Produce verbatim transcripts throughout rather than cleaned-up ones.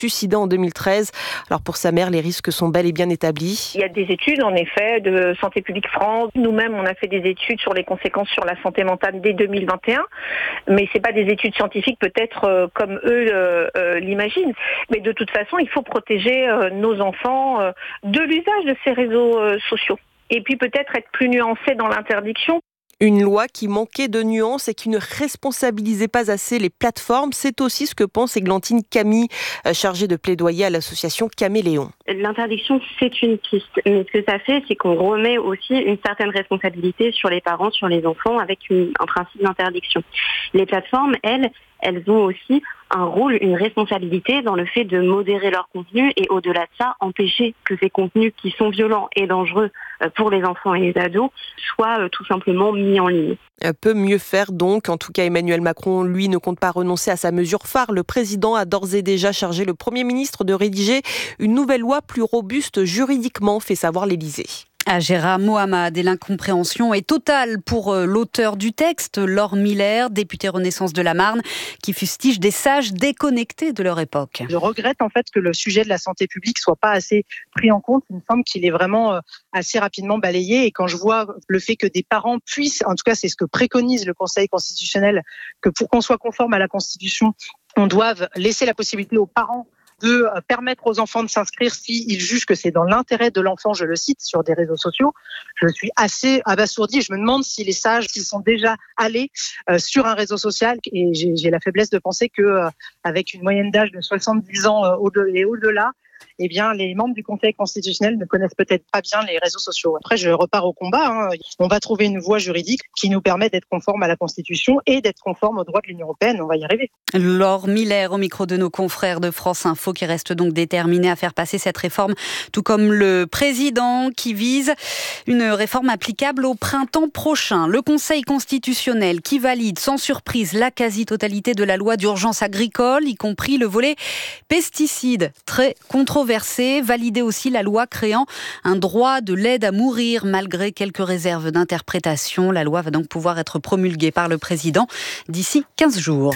suicidé en deux mille treize. Alors pour sa mère, les risques sont bel et bien établis. Il y a des études en effet de Santé publique France. Nous-mêmes, on a fait des études sur les conséquences sur la santé mentale dès deux mille vingt et un, mais c'est pas des études scientifiques peut-être euh, comme eux euh, euh, l'imaginent. Mais de toute façon, il faut protéger euh, nos enfants euh, de l'usage de ces réseaux euh, sociaux. Et puis peut-être être plus nuancé dans l'interdiction. Une loi qui manquait de nuances et qui ne responsabilisait pas assez les plateformes. C'est aussi ce que pense Églantine Camille, chargée de plaidoyer à l'association Caméléon. L'interdiction, c'est une piste. Mais ce que ça fait, c'est qu'on remet aussi une certaine responsabilité sur les parents, sur les enfants, avec une, un principe d'interdiction. Les plateformes, elles, elles ont aussi un rôle, une responsabilité dans le fait de modérer leur contenu et au-delà de ça, empêcher que ces contenus qui sont violents et dangereux pour les enfants et les ados soient tout simplement mis en ligne. Un peu mieux faire donc. En tout cas, Emmanuel Macron, lui, ne compte pas renoncer à sa mesure phare. Le président a d'ores et déjà chargé le Premier ministre de rédiger une nouvelle loi plus robuste juridiquement, fait savoir l'Élysée. À Gérard Mohamed, et l'incompréhension est totale pour l'auteur du texte, Laure Miller, députée Renaissance de la Marne, qui fustige des sages déconnectés de leur époque. Je regrette en fait que le sujet de la santé publique soit pas assez pris en compte. Il me semble qu'il est vraiment assez rapidement balayé. Et quand je vois le fait que des parents puissent, en tout cas c'est ce que préconise le Conseil constitutionnel, que pour qu'on soit conforme à la Constitution, on doive laisser la possibilité aux parents de permettre aux enfants de s'inscrire s'ils jugent que c'est dans l'intérêt de l'enfant, je le cite, sur des réseaux sociaux. Je suis assez abasourdie. Je me demande si les sages, s'ils sont déjà allés euh, sur un réseau social, et j'ai, j'ai la faiblesse de penser que euh, avec une moyenne d'âge de soixante-dix ans euh, au-delà, et au-delà, eh bien, les membres du Conseil constitutionnel ne connaissent peut-être pas bien les réseaux sociaux. Après, je repars au combat. Hein. On va trouver une voie juridique qui nous permet d'être conforme à la Constitution et d'être conforme aux droits de l'Union européenne. On va y arriver. Laure Miller, au micro de nos confrères de France Info, qui reste donc déterminé à faire passer cette réforme, tout comme le président qui vise une réforme applicable au printemps prochain. Le Conseil constitutionnel qui valide sans surprise la quasi-totalité de la loi d'urgence agricole, y compris le volet pesticides, très controversé. Valider aussi la loi créant un droit de l'aide à mourir malgré quelques réserves d'interprétation. La loi va donc pouvoir être promulguée par le président d'ici quinze jours.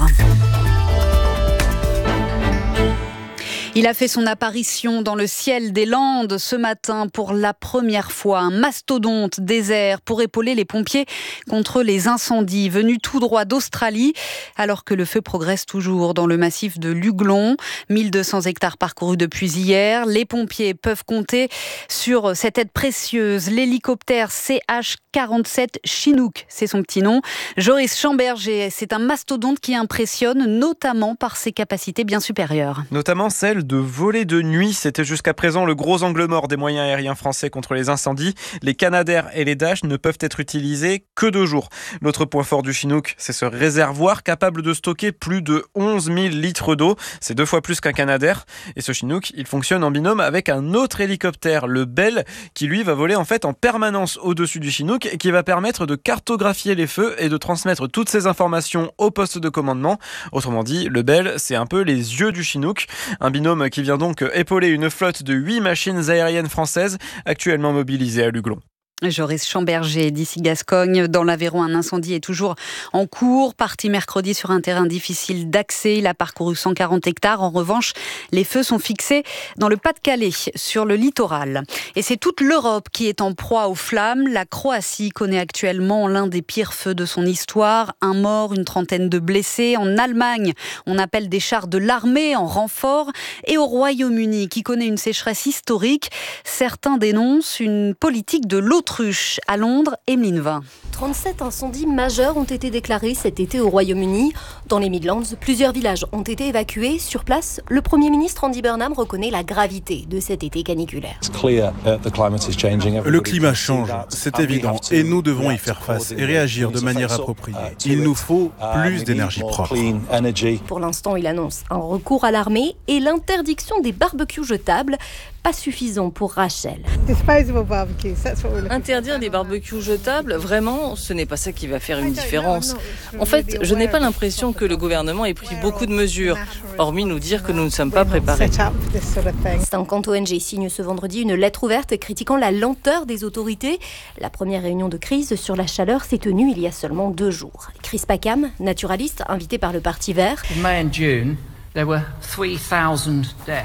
Il a fait son apparition dans le ciel des Landes ce matin pour la première fois. Un mastodonte désert pour épauler les pompiers contre les incendies venus tout droit d'Australie, alors que le feu progresse toujours dans le massif de l'Uglon. mille deux cents hectares parcourus depuis hier. Les pompiers peuvent compter sur cette aide précieuse. L'hélicoptère C H quarante-sept Chinook, c'est son petit nom. Joris Chamberger, c'est un mastodonte qui impressionne notamment par ses capacités bien supérieures. Notamment celle de voler de nuit. C'était jusqu'à présent le gros angle mort des moyens aériens français contre les incendies. Les Canadair et les Dash ne peuvent être utilisés que de jour. L'autre point fort du Chinook, c'est ce réservoir capable de stocker plus de onze mille litres d'eau. C'est deux fois plus qu'un Canadair. Et ce Chinook, il fonctionne en binôme avec un autre hélicoptère, le Bell, qui lui va voler en fait en permanence au-dessus du Chinook et qui va permettre de cartographier les feux et de transmettre toutes ces informations au poste de commandement. Autrement dit, le Bell, c'est un peu les yeux du Chinook. Un binôme qui vient donc épauler une flotte de huit machines aériennes françaises actuellement mobilisées à l'Uglon. Joris Chamberger, d'ici Gascogne. Dans l'Aveyron, un incendie est toujours en cours. Parti mercredi sur un terrain difficile d'accès. Il a parcouru cent quarante hectares. En revanche, les feux sont fixés dans le Pas-de-Calais, sur le littoral. Et c'est toute l'Europe qui est en proie aux flammes. La Croatie connaît actuellement l'un des pires feux de son histoire. Un mort, une trentaine de blessés. En Allemagne, on appelle des chars de l'armée en renfort. Et au Royaume-Uni, qui connaît une sécheresse historique, certains dénoncent une politique de l'autre. À Londres, Emeline Vin. trente-sept incendies majeurs ont été déclarés cet été au Royaume-Uni. Dans les Midlands, plusieurs villages ont été évacués. Sur place, le Premier ministre Andy Burnham reconnaît la gravité de cet été caniculaire. Le climat change, c'est évident, et nous devons y faire face et réagir de manière appropriée. Il nous faut plus d'énergie propre. Pour l'instant, il annonce un recours à l'armée et l'interdiction des barbecues jetables. Pas suffisant pour Rachel. Interdire des barbecues jetables, vraiment, ce n'est pas ça qui va faire une différence. En fait, je n'ai pas l'impression que le gouvernement ait pris beaucoup de mesures, hormis nous dire que nous ne sommes pas préparés. cinquante O N G signent ce vendredi une lettre ouverte critiquant la lenteur des autorités. La première réunion de crise sur la chaleur s'est tenue il y a seulement deux jours. Chris Packham, naturaliste, invité par le Parti vert. there were three thousand deaths.